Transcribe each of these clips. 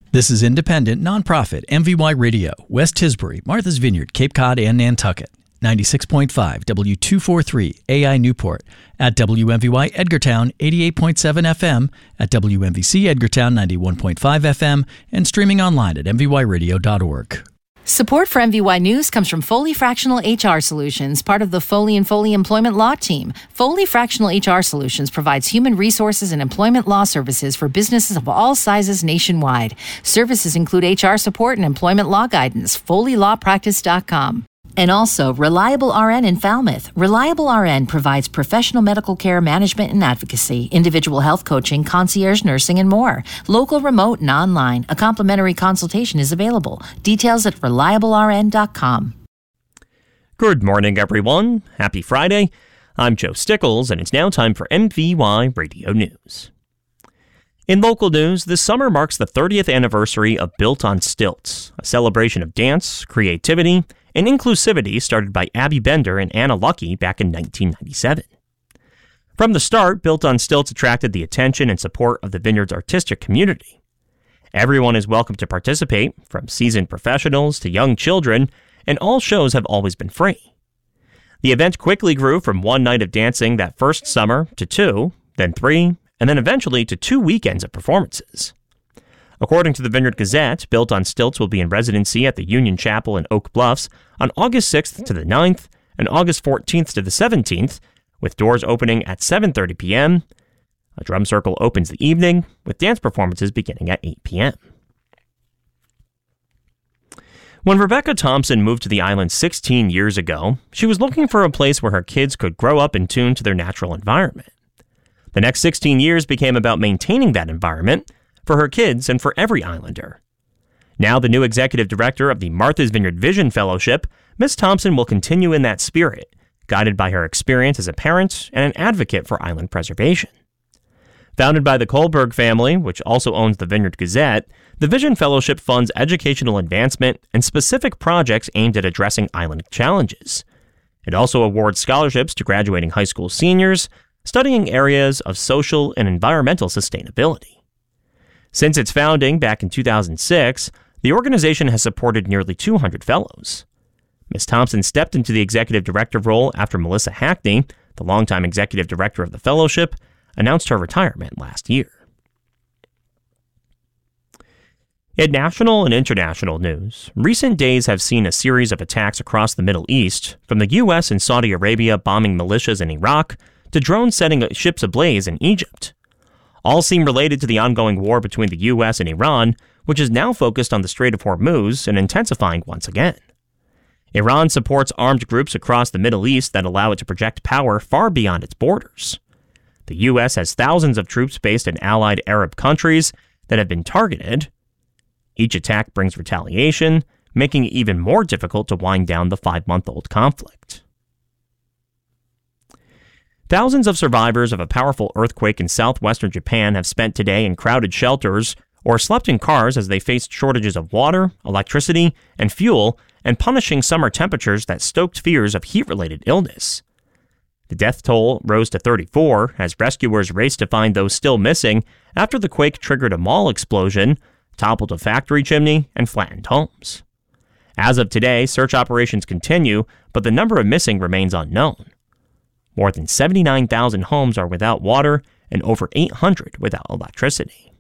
This is independent, nonprofit MVY Radio, West Tisbury, Martha's Vineyard, Cape Cod, and Nantucket. 96.5 W243 AI Newport, at WMVY Edgartown 88.7 FM, at WMVC Edgartown 91.5 FM, and streaming online at mvyradio.org. Support for MVY News comes from Foley Fractional HR Solutions, part of the Foley & Foley Employment Law Team. Foley Fractional HR Solutions provides human resources and employment law services for businesses of all sizes nationwide. Services include HR support and employment law guidance. FoleyLawPractice.com. And also, Reliable RN in Falmouth. Reliable RN provides professional medical care management and advocacy, individual health coaching, concierge nursing, and more. Local, remote, and online. A complimentary consultation is available. Details at ReliableRN.com. Good morning, everyone. Happy Friday. I'm Joe Stickles, and it's now time for MVY Radio News. In local news, this summer marks the 30th anniversary of Built on Stilts, a celebration of dance, creativity, and inclusivity started by Abby Bender and Anna Lucky back in 1997. From the start, Built on Stilts attracted the attention and support of the Vineyard's artistic community. Everyone is welcome to participate, from seasoned professionals to young children, and all shows have always been free. The event quickly grew from one night of dancing that first summer to 2, then 3, and then eventually to 2 weekends of performances. According to the Vineyard Gazette, Built on Stilts will be in residency at the Union Chapel in Oak Bluffs on August 6th to the 9th and August 14th to the 17th, with doors opening at 7:30 p.m. A drum circle opens the evening, with dance performances beginning at 8 p.m. When Rebecca Thompson moved to the island 16 years ago, she was looking for a place where her kids could grow up in tune to their natural environment. The next 16 years became about maintaining that environment for her kids and for every islander. Now the new executive director of the Martha's Vineyard Vision Fellowship, Ms. Thompson will continue in that spirit, guided by her experience as a parent and an advocate for island preservation. Founded by the Kohlberg family, which also owns the Vineyard Gazette, the Vision Fellowship funds educational advancement and specific projects aimed at addressing island challenges. It also awards scholarships to graduating high school seniors studying areas of social and environmental sustainability. Since its founding back in 2006, the organization has supported nearly 200 fellows. Ms. Thompson stepped into the executive director role after Melissa Hackney, the longtime executive director of the fellowship, announced her retirement last year. In national and international news, recent days have seen a series of attacks across the Middle East, from the U.S. and Saudi Arabia bombing militias in Iraq to drones setting ships ablaze in Egypt. All seem related to the ongoing war between the U.S. and Iran, which is now focused on the Strait of Hormuz and intensifying once again. Iran supports armed groups across the Middle East that allow it to project power far beyond its borders. The U.S. has thousands of troops based in allied Arab countries that have been targeted. Each attack brings retaliation, making it even more difficult to wind down the 5-month-old conflict. Thousands of survivors of a powerful earthquake in southwestern Japan have spent today in crowded shelters or slept in cars as they faced shortages of water, electricity, and fuel, and punishing summer temperatures that stoked fears of heat-related illness. The death toll rose to 34 as rescuers raced to find those still missing after the quake triggered a mall explosion, toppled a factory chimney, and flattened homes. As of today, search operations continue, but the number of missing remains unknown. More than 79,000 homes are without water and over 800 without electricity.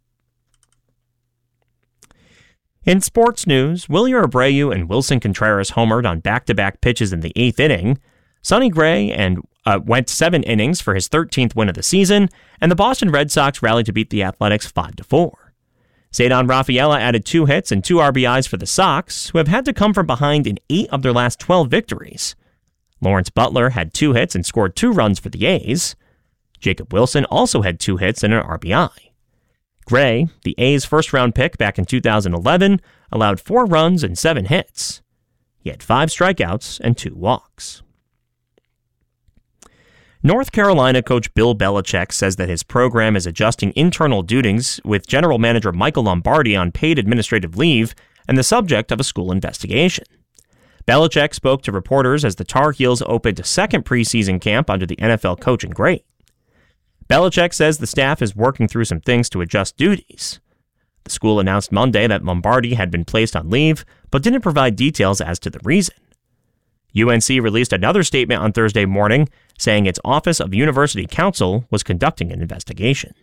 In sports news, Wilyer Abreu and Wilson Contreras homered on back-to-back pitches in the 8th inning. Sonny Gray went 7 innings for his 13th win of the season, and the Boston Red Sox rallied to beat the Athletics 5-4. Ceddanne Rafaela added 2 hits and 2 RBIs for the Sox, who have had to come from behind in 8 of their last 12 victories. Lawrence Butler had 2 hits and scored 2 runs for the A's. Jacob Wilson also had 2 hits and an RBI. Gray, the A's first-round pick back in 2011, allowed 4 runs and 7 hits. He had 5 strikeouts and 2 walks. North Carolina coach Bill Belichick says that his program is adjusting internal duties with general manager Michael Lombardi on paid administrative leave and the subject of a school investigation. Belichick spoke to reporters as the Tar Heels opened a second preseason camp under the NFL coaching grade. Belichick says the staff is working through some things to adjust duties. The school announced Monday that Lombardi had been placed on leave, but didn't provide details as to the reason. UNC released another statement on Thursday morning, saying its Office of University Counsel was conducting an investigation.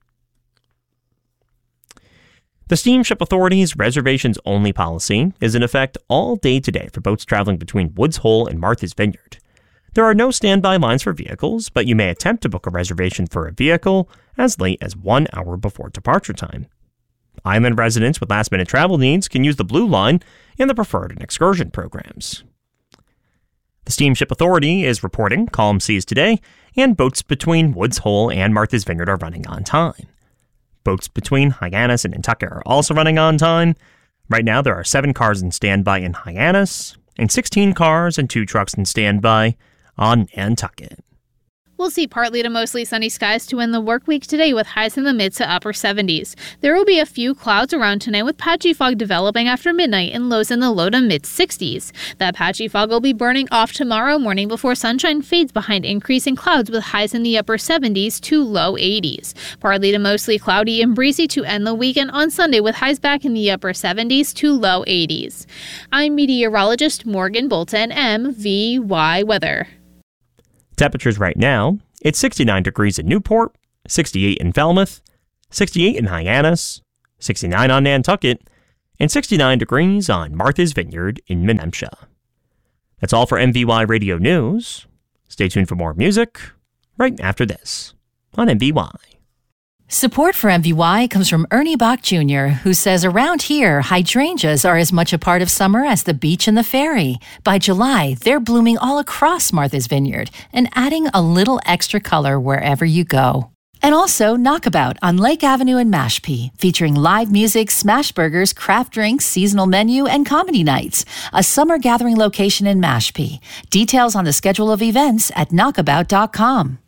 The Steamship Authority's reservations-only policy is in effect all day today for boats traveling between Woods Hole and Martha's Vineyard. There are no standby lines for vehicles, but you may attempt to book a reservation for a vehicle as late as 1 hour before departure time. Island residents with last-minute travel needs can use the Blue Line and the Preferred and Excursion programs. The Steamship Authority is reporting calm seas today, and boats between Woods Hole and Martha's Vineyard are running on time. Boats between Hyannis and Nantucket are also running on time. Right now, there are 7 cars in standby in Hyannis, and 16 cars and 2 trucks in standby on Nantucket. We'll see partly to mostly sunny skies to end the work week today with highs in the mid to upper 70s. There will be a few clouds around tonight with patchy fog developing after midnight and lows in the low to mid 60s. That patchy fog will be burning off tomorrow morning before sunshine fades behind increasing clouds with highs in the upper 70s to low 80s. Partly to mostly cloudy and breezy to end the weekend on Sunday with highs back in the upper 70s to low 80s. I'm meteorologist Morgan Bolton, MVY Weather. Temperatures right now, it's 69 degrees in Newport, 68 in Falmouth, 68 in Hyannis, 69 on Nantucket, and 69 degrees on Martha's Vineyard in New Hampshire. That's all for MVY Radio News. Stay tuned for more music right after this on MVY. Support for MVY comes from Ernie Bach Jr., who says around here, hydrangeas are as much a part of summer as the beach and the ferry. By July, they're blooming all across Martha's Vineyard and adding a little extra color wherever you go. And also Knockabout on Lake Avenue in Mashpee, featuring live music, smash burgers, craft drinks, seasonal menu, and comedy nights. A summer gathering location in Mashpee. Details on the schedule of events at knockabout.com.